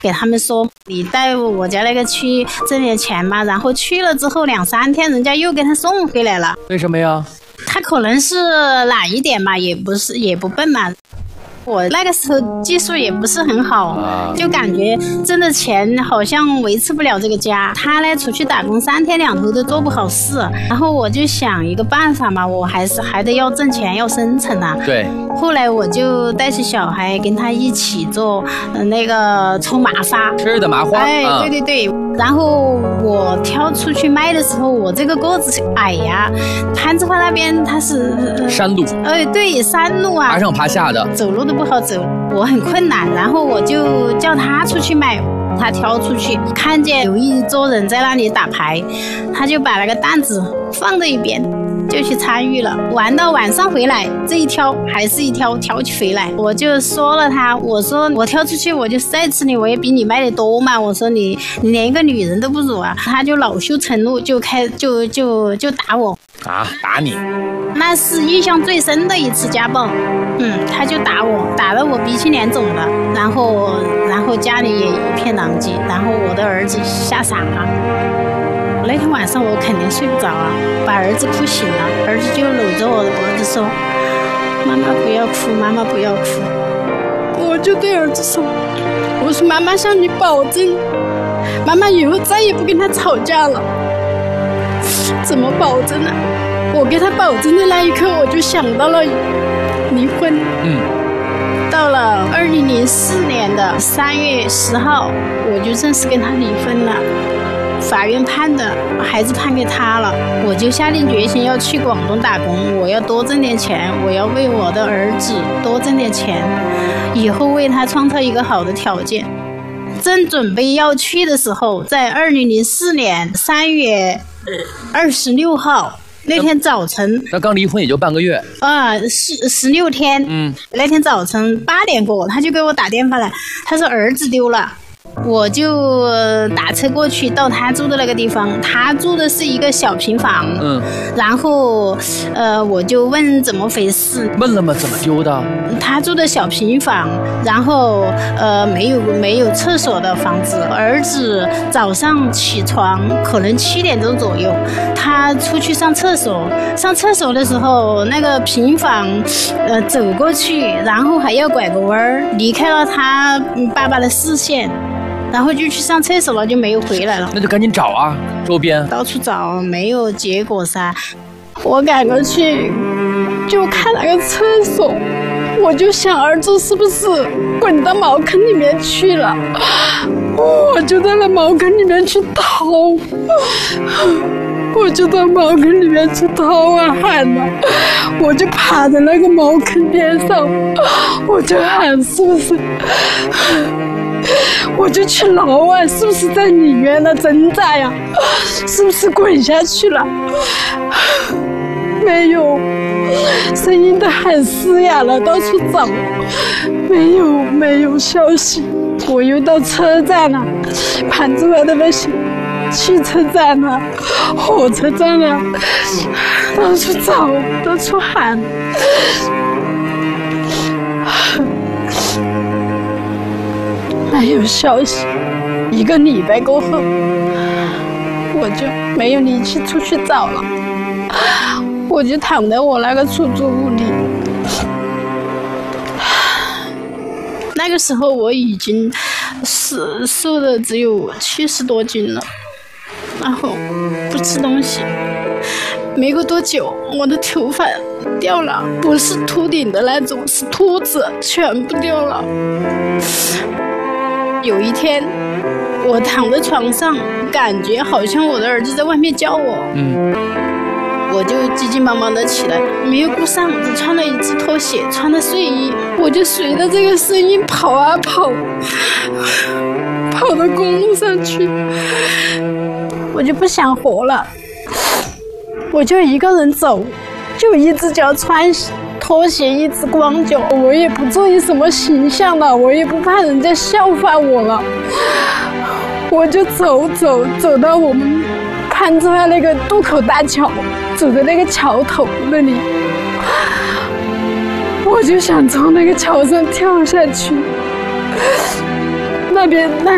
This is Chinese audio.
给他们说你带我家那个去挣点钱嘛，然后去了之后2、3天，人家又给他送回来了。 为什么呀？ 他可能是懒一点嘛，也不笨嘛。我那个时候技术也不是很好，就感觉挣的钱好像维持不了这个家。他呢出去打工3天2头都做不好事，然后我就想一个办法嘛，我还得要挣钱要生存啊。 对。 后来我就带起小孩跟他一起做那个抽麻花， 吃的麻花。 哎，对对对。然后我挑出去卖的时候，我这个个子矮呀，攀枝花那边它是山路。 对，山路啊， 爬上爬下的， 走路都不好走，我很困难。然后我就叫他出去卖，他挑出去，看见有一桌人在那里打牌，他就把那个担子放在一边，就去参与了。玩到晚上回来，这一挑还是一挑起回来。我就说了他，我说我挑出去，我就再吃你，我也比你卖的多嘛。我说你连一个女人都不如啊。他就恼羞成怒，就打我啊，打你。 那是印象最深的一次家暴。他就打我，打得我鼻青脸肿的，然后家里也一片狼藉，然后我的儿子吓傻了。那天晚上我肯定睡不着啊，把儿子哭醒了，儿子就搂着我的脖子说：“妈妈不要哭，妈妈不要哭。”我就对儿子说：“我说妈妈向你保证，妈妈以后再也不跟他吵架了。”怎么保证呢？我给他保证的那一刻，我就想到了离婚。到了2004年的3月10号，我就正式跟他离婚了。法院判的孩子判给他了，我就下定决心要去广东打工，我要多挣点钱，我要为我的儿子多挣点钱，以后为他创造一个好的条件。正准备要去的时候，在2004年3月26号那天早晨， 那刚离婚也就半个月 16天。那天早晨8点过，他就给我打电话来，他说儿子丢了。我就打车过去到他住的那个地方，他住的是一个小平房。然后我就问怎么回事。 问了吗？怎么丢的？ 他住的小平房，然后没有厕所的房子。儿子早上起床可能7点钟左右，他出去上厕所的时候，那个平房走过去，然后还要拐个弯儿，离开了他爸爸的视线。然后就去上厕所了，就没有回来了。 那就赶紧找啊，周边到处找，没有结果噻。我赶过去就看那个厕所，我就想儿子是不是滚到茅坑里面去了，我就在那茅坑里面去掏，我就到茅坑里面去掏啊喊啊，我就趴在那个茅坑边上，我就喊是不是，我就去挠啊，是不是在里面的挣扎呀？是不是滚下去了？没有，声音都喊嘶哑了，到处找，没有消息。我又到车站了，盘出来的那些汽车站了，火车站了，到处找，到处喊。没有消息，1个礼拜过后，我就没有力气出去找了，我就躺在我那个出租屋里。那个时候我已经瘦的只有70多斤了，然后不吃东西，没过多久，我的头发掉了，不是秃顶的那种，是秃子，全部掉了。有一天，我躺在床上，感觉好像我的儿子在外面叫我。我就急急忙忙的起来，没有顾上，只穿了一只拖鞋，穿了睡衣，我就随着这个声音跑啊跑，跑到公路上去，我就不想活了，我就一个人走，就一只脚穿拖鞋，一只光脚，我也不注意什么形象了，我也不怕人家笑话我了，我就走到我们攀枝花那个渡口大桥，走在那个桥头那里，我就想从那个桥上跳下去，那